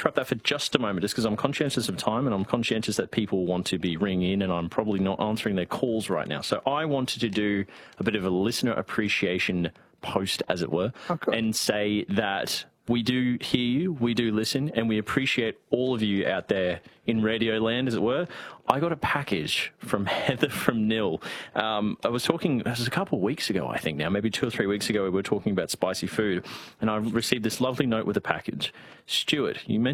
interrupt that for just a moment, just because I'm conscientious of time and I'm conscientious that people want to be ringing in and I'm probably not answering their calls right now. So I wanted to do a bit of a listener appreciation post, as it were, and say that we do hear you, we do listen, and we appreciate all of you out there in radio land, as it were. I got a package from Heather from Nil. I was talking, this was a couple of weeks ago, I think now, maybe 2 or 3 weeks ago, we were talking about spicy food, and I received this lovely note with a package. Stuart, you mentioned